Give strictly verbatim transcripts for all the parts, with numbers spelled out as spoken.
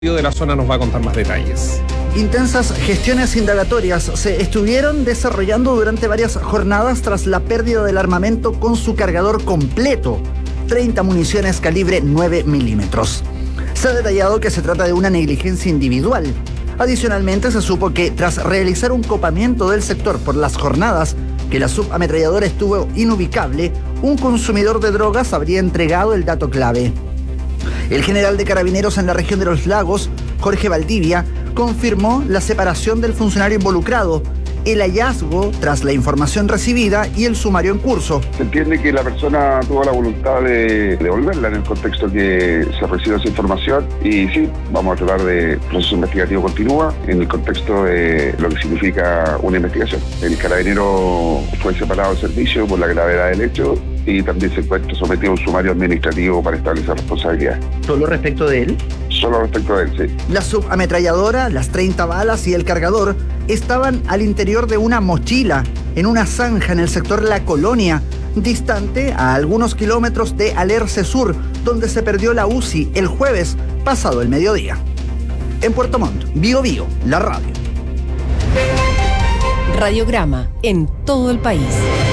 de la zona nos va a contar más detalles. Intensas gestiones indagatorias se estuvieron desarrollando durante varias jornadas tras la pérdida del armamento con su cargador completo, treinta municiones calibre nueve milímetros. Se ha detallado que se trata de una negligencia individual. Adicionalmente, se supo que tras realizar un copamiento del sector por las jornadas que la subametralladora estuvo inubicable, un consumidor de drogas habría entregado el dato clave. El general de Carabineros en la región de los Lagos, Jorge Valdivia, confirmó la separación del funcionario involucrado, el hallazgo tras la información recibida y el sumario en curso. Se entiende que la persona tuvo la voluntad de devolverla en el contexto que se recibió esa información y sí, vamos a tratar de proceso investigativo continúa en el contexto de lo que significa una investigación. El carabinero fue separado del servicio por la gravedad del hecho y también se encuentra sometido a un sumario administrativo para establecer responsabilidad. ¿Solo respecto de él? Solo respecto de él, sí. La subametralladora, las treinta balas y el cargador estaban al interior de una mochila, en una zanja en el sector La Colonia, distante a algunos kilómetros de Alerce Sur, donde se perdió la U C I el jueves pasado el mediodía. En Puerto Montt, Bío Bío, la radio. Radiograma en todo el país.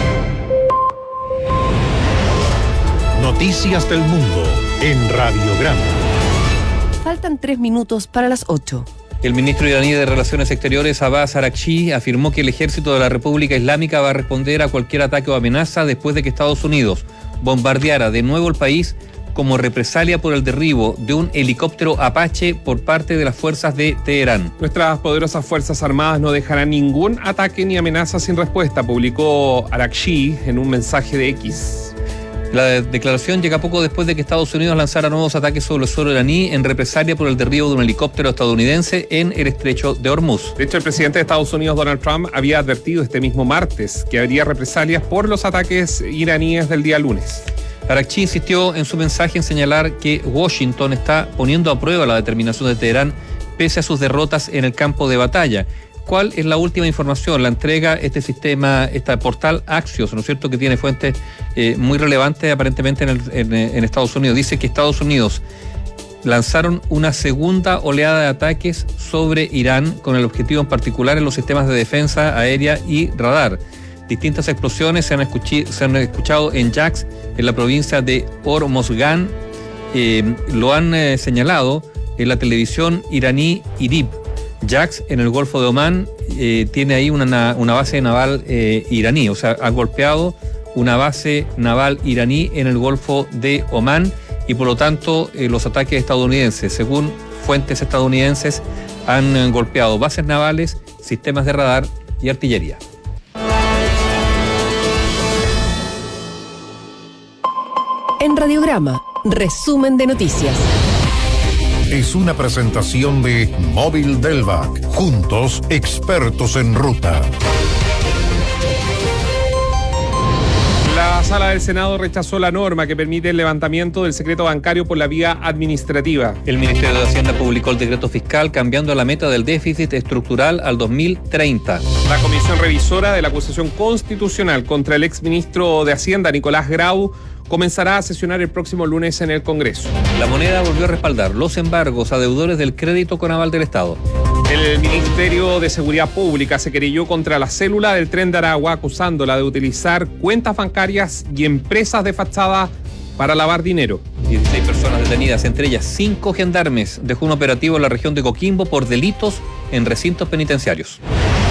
Noticias del mundo en Radiograma. Faltan tres minutos para las ocho. El ministro iraní de Relaciones Exteriores, Abbas Araghchi, afirmó que el ejército de la República Islámica va a responder a cualquier ataque o amenaza después de que Estados Unidos bombardeara de nuevo el país como represalia por el derribo de un helicóptero Apache por parte de las fuerzas de Teherán. Nuestras poderosas Fuerzas Armadas no dejarán ningún ataque ni amenaza sin respuesta, publicó Araghchi en un mensaje de X. La declaración llega poco después de que Estados Unidos lanzara nuevos ataques sobre el suelo iraní en represalia por el derribo de un helicóptero estadounidense en el estrecho de Hormuz. De hecho, el presidente de Estados Unidos, Donald Trump, había advertido este mismo martes que habría represalias por los ataques iraníes del día lunes. Araghchi insistió en su mensaje en señalar que Washington está poniendo a prueba la determinación de Teherán pese a sus derrotas en el campo de batalla. ¿Cuál es la última información? La entrega este sistema, este portal Axios, ¿no es cierto?, que tiene fuentes eh, muy relevantes aparentemente en, el, en, en Estados Unidos. Dice que Estados Unidos lanzaron una segunda oleada de ataques sobre Irán con el objetivo en particular en los sistemas de defensa aérea y radar. Distintas explosiones se han, escuchi, se han escuchado en Jax, en la provincia de Hormozgan. Eh, lo han eh, señalado en la televisión iraní IRIB. Jax, en el Golfo de Omán, eh, tiene ahí una, una base naval eh, iraní, o sea, ha golpeado una base naval iraní en el Golfo de Omán y por lo tanto eh, los ataques estadounidenses, según fuentes estadounidenses, han eh, golpeado bases navales, sistemas de radar y artillería. En Radiograma, resumen de noticias. Es una presentación de Móvil Delvac. Juntos, expertos en ruta. La Sala del Senado rechazó la norma que permite el levantamiento del secreto bancario por la vía administrativa. El Ministerio de Hacienda publicó el decreto fiscal cambiando la meta del déficit estructural al dos mil treinta. La comisión revisora de la acusación constitucional contra el exministro de Hacienda, Nicolás Grau, comenzará a sesionar el próximo lunes en el Congreso. La moneda volvió a respaldar los embargos a deudores del crédito con aval del Estado. El Ministerio de Seguridad Pública se querelló contra la célula del Tren de Aragua acusándola de utilizar cuentas bancarias y empresas de fachada para lavar dinero. dieciséis personas detenidas, entre ellas cinco gendarmes, dejó un operativo en la región de Coquimbo por delitos en recintos penitenciarios.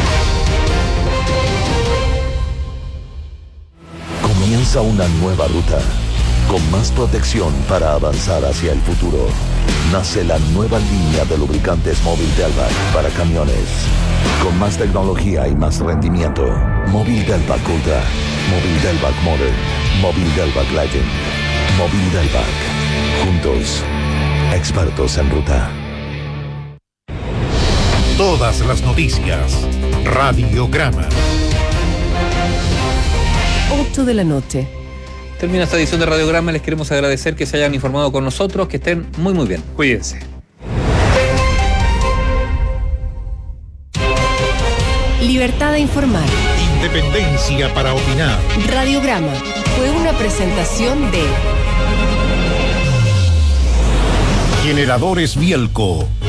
Comienza una nueva ruta, con más protección para avanzar hacia el futuro. Nace la nueva línea de lubricantes Móvil Delvac para camiones. Con más tecnología y más rendimiento. Móvil Delvac Ultra, Móvil Delvac Modern, Móvil Delvac Legend, Móvil Delvac. Juntos, expertos en ruta. Todas las noticias. Radiograma. ocho de la noche. Termina esta edición de Radiograma. Les queremos agradecer que se hayan informado con nosotros, que estén muy muy bien. Cuídense. Libertad de informar. Independencia para opinar. Radiograma fue una presentación de Generadores Bielco.